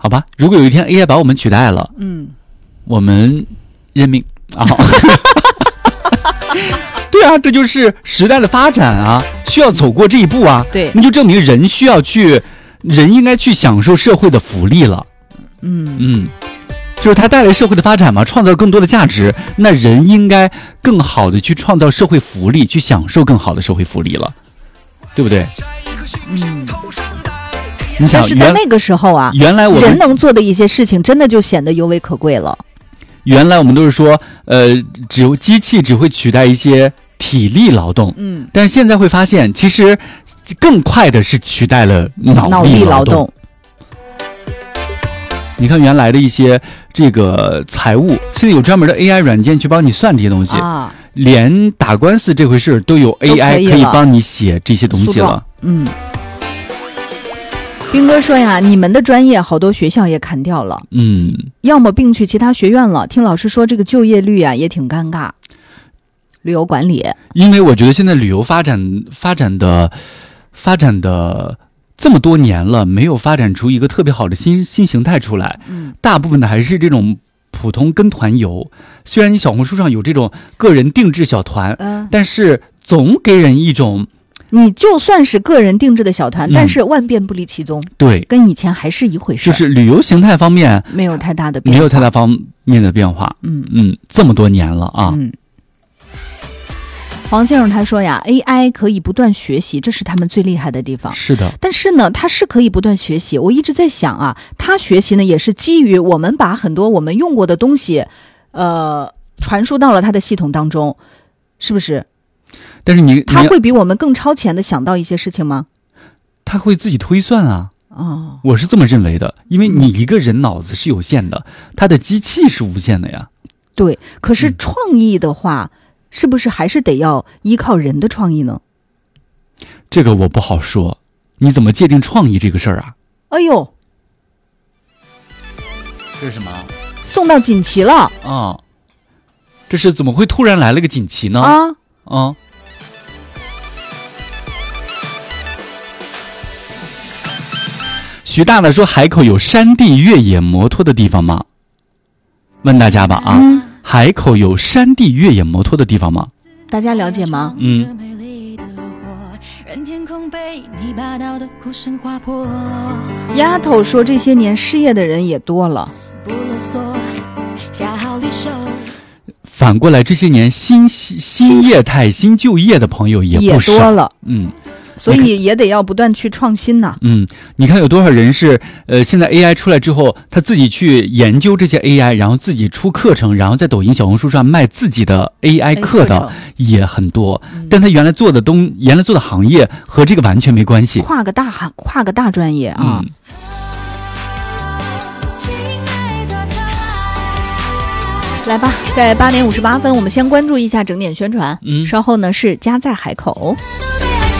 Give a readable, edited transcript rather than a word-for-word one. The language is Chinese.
好吧，如果有一天 AI 把我们取代了，我们认命啊。对啊，这就是时代的发展啊，需要走过这一步啊。 对， 那就证明人应该去享受社会的福利了。就是它带来社会的发展嘛，创造更多的价值，那人应该更好的去创造社会福利，去享受更好的社会福利了，对不对？你想， 但是在那个时候啊， 原来我们人能做的一些事情，真的就显得尤为可贵了。 原来我们都是说，机器只会取代一些体力劳动，但是现在会发现，其实更快的是取代了脑力劳动。你看原来的一些这个财务，现在有专门的 AI 软件去帮你算这些东西，连打官司这回事都有 AI 可以帮你写这些东西了。 斌哥说呀，你们的专业好多学校也砍掉了，要么并去其他学院了。听老师说这个就业率啊也挺尴尬。旅游管理， 因为我觉得现在旅游发展的这么多年了，没有发展出一个特别好的新形态出来，大部分的还是这种普通跟团游。虽然你小红书上有这种个人定制小团，但是总给人一种， 你就算是个人定制的小团，但是万变不离其宗， 对， 跟以前还是一回事， 就是旅游形态方面没有太大的变化， 没有太大方面的变化。这么多年了啊。 黄先生他说呀 ，AI 可以不断学习，这是他们最厉害的地方。 是的， 但是呢，它是可以不断学习。我一直在想啊，它学习呢也是基于我们把很多我们用过的东西，传输到了它的系统当中，是不是？ 但是它会比我们更超前的想到一些事情吗？ 它会自己推算啊。我是这么认为的，因为你一个人脑子是有限的，它的机器是无限的呀。 对，可是创意的话。是不是还是得要依靠人的创意呢？ 这个我不好说，你怎么界定创意这个事儿啊？ 哎呦， 这是什么？ 送到锦旗了啊！这是怎么会突然来了个锦旗呢？徐大大说海口有山地越野摩托的地方吗？问大家吧啊。海口有山地越野摩托的地方吗？ 大家了解吗？丫头说这些年失业的人也多了。 反过来这些年新业态新就业的朋友也不少， 也多了。所以也得要不断去创新呐。 你看有多少人是现在 AI 出来之后，他自己去研究这些 AI， 然后自己出课程，然后在抖音、小红书上卖自己的 AI 课的也很多。但他原来做的行业和这个完全没关系， 跨个大专业啊。来吧，在8点58分，我们先关注一下整点宣传。稍后呢是家在海口。